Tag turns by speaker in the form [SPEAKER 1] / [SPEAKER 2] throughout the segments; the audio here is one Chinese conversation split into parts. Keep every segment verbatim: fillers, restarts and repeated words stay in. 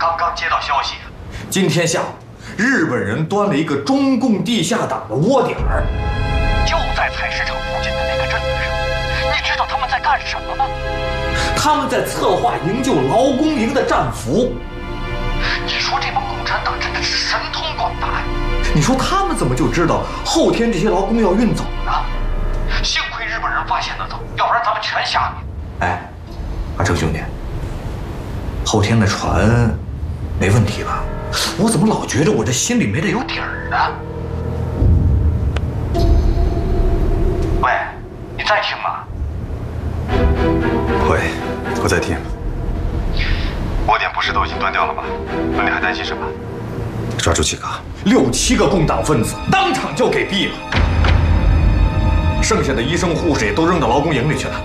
[SPEAKER 1] 刚刚接到消息，
[SPEAKER 2] 今天下午，日本人端了一个中共地下党的窝点儿，
[SPEAKER 1] 就在采石场附近的那个镇子上。你知道他们在干什么吗？
[SPEAKER 2] 他们在策划营救劳工营的战俘。
[SPEAKER 1] 你说这帮共产党真的是神通广大呀！
[SPEAKER 2] 你说他们怎么就知道后天这些劳工要运走呢？
[SPEAKER 1] 幸亏日本人发现得早，要不然咱们全瞎了。
[SPEAKER 2] 哎，阿成兄弟，后天的船没问题吧？我怎么老觉着我这心里没得有底儿呢？
[SPEAKER 1] 喂，你在听吗？
[SPEAKER 3] 喂，我在听。窝点不是都已经断掉了吗？那你还担心什么？抓住几个？
[SPEAKER 2] 六七个共党分子当场就给毙了，剩下的医生护士也都扔到劳工营里去了。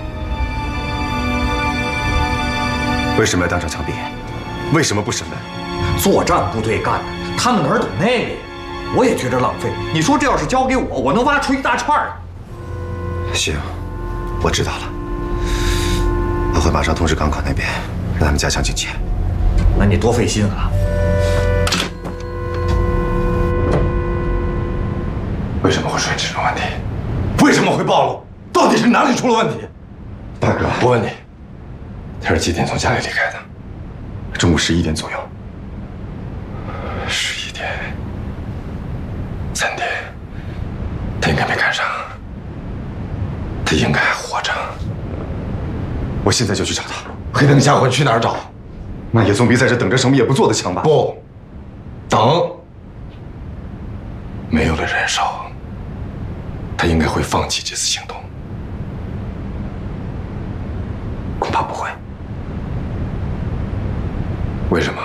[SPEAKER 3] 为什么要当场枪毙？为什么不审问？
[SPEAKER 2] 作战部队干的，他们哪懂那个呀？我也觉着浪费。你说这要是交给我，我能挖出一大串儿。
[SPEAKER 3] 行，我知道了。我会马上通知港口那边，让他们加强警戒。
[SPEAKER 2] 那你多费心啊。
[SPEAKER 3] 为什么会出现这种问题？
[SPEAKER 2] 为什么会暴露？到底是哪里出了问题？
[SPEAKER 3] 大哥，我问你，他是几点从家里离开的？中午十一点左右。十一点，三点，他应该没赶上，他应该还活着。我现在就去找他。
[SPEAKER 4] 黑灯瞎火去哪儿找？
[SPEAKER 3] 那也总比在这等着什么也不做的强吧？
[SPEAKER 4] 不，等。
[SPEAKER 3] 没有了人手，他应该会放弃这次行动。恐怕不会。为什么？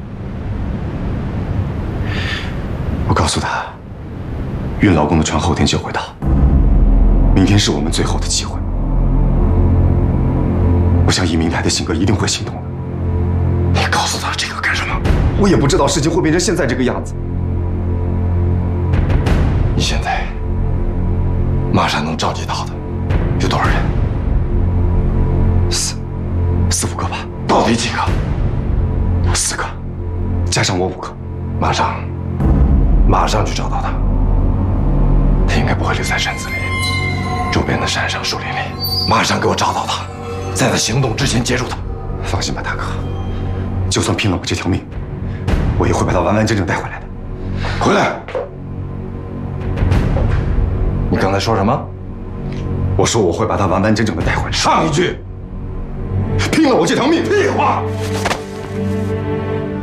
[SPEAKER 3] 我告诉他，运劳工的船后天就会到，明天是我们最后的机会。我想以明台的性格一定会行动的。你告诉他这个干什么？我也不知道事情会变成现在这个样子。你现在马上能召集到的有多少人？四四五个吧。
[SPEAKER 4] 到底几个？
[SPEAKER 3] 四个，加上我五个。
[SPEAKER 4] 马上，马上去找到他。
[SPEAKER 3] 他应该不会留在镇子里，周边的山上、树林里。
[SPEAKER 4] 马上给我找到他，在他行动之前接住他。
[SPEAKER 3] 放心吧，大哥，就算拼了我这条命，我也会把他完完整整带回来的。
[SPEAKER 4] 回来！你刚才说什么？
[SPEAKER 3] 我说我会把他完完整整的带回来。
[SPEAKER 4] 上一句，
[SPEAKER 3] 拼了我这条命！
[SPEAKER 4] 屁话！